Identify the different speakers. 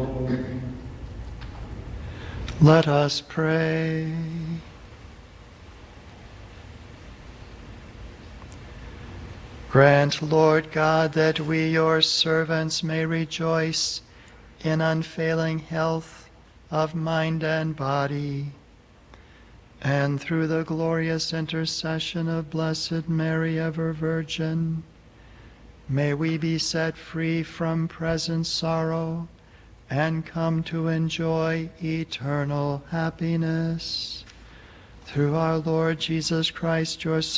Speaker 1: Let us pray. Grant, Lord God, that we, your servants, may rejoice in unfailing health of mind and body, and through the glorious intercession of Blessed Mary, ever Virgin, may we be set free from present sorrow and come to enjoy eternal happiness. Through our Lord Jesus Christ, your